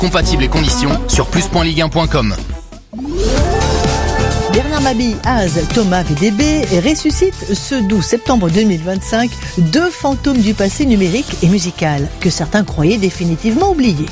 Compatibles et conditions sur plus.ligue1.com. Bernard Mabille, Az, Thomas VDB ressuscite ce 12 septembre 2025 deux fantômes du passé numérique et musical que certains croyaient définitivement oubliés.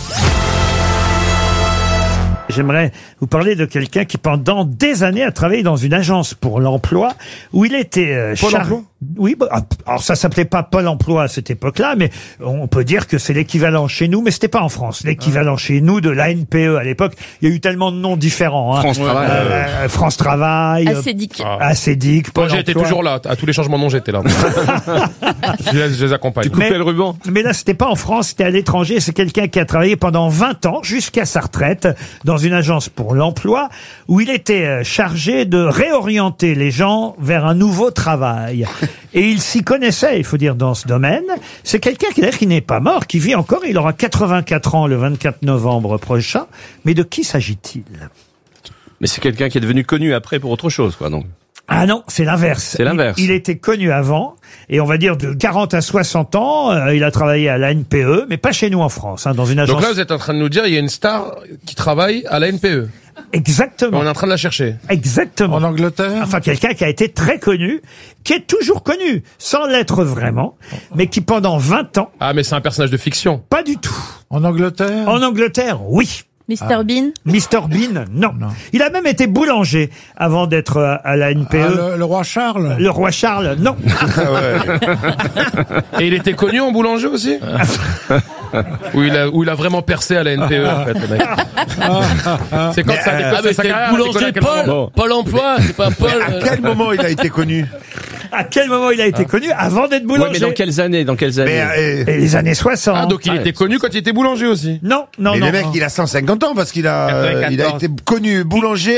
J'aimerais vous parler de quelqu'un qui pendant des années a travaillé dans une agence pour l'emploi où il était Pôle emploi ? Oui, alors ça s'appelait pas Pôle emploi à cette époque-là, mais on peut dire que c'est l'équivalent chez nous, mais c'était pas en France. L'équivalent chez nous de l'ANPE à l'époque. Il y a eu tellement de noms différents. Hein. France Travail. France Travail. Acédic. Acédic. Moi, j'étais toujours là. À tous les changements de nom, j'étais là. Je les accompagne. Tu coupais le ruban. Mais là, c'était pas en France, c'était à l'étranger. C'est quelqu'un qui a travaillé pendant 20 ans, jusqu'à sa retraite, dans une agence pour l'emploi, où il était chargé de réorienter les gens vers un nouveau travail. Et il s'y connaissait, il faut dire, dans ce domaine. C'est quelqu'un qui n'est pas mort, qui vit encore. Il aura 84 ans le 24 novembre prochain. Mais de qui s'agit-il? Mais c'est quelqu'un qui est devenu connu après pour autre chose, quoi, donc. Ah non, c'est l'inverse. C'est l'inverse. Il était connu avant, et on va dire de 40 à 60 ans, il a travaillé à la NPE, mais pas chez nous en France, hein, dans une agence. Donc là, vous êtes en train de nous dire, il y a une star qui travaille à la NPE. Exactement. On est en train de la chercher. Exactement. En Angleterre? Enfin, quelqu'un qui a été très connu, qui est toujours connu, sans l'être vraiment, mais qui pendant 20 ans... Ah, mais c'est un personnage de fiction. Pas du tout. En Angleterre? En Angleterre, oui. Mr Bean. Mr Bean, non. Il a même été boulanger avant d'être à la NPE. Le roi Charles? Le roi Charles, non. Et il était connu en boulanger aussi? Où il a vraiment percé à la NPE, en fait, le mec. C'est quand ça a décollé sa carrière. Boulanger Paul emploi, c'est pas Paul. À quel moment il a été connu? À quel moment il a été connu avant d'être boulanger? Ouais, mais dans quelles années? Et les années 60. Ah, donc il était connu quand il était boulanger aussi? Non. Mais le mec, il a 150 ans parce qu'il a été connu boulanger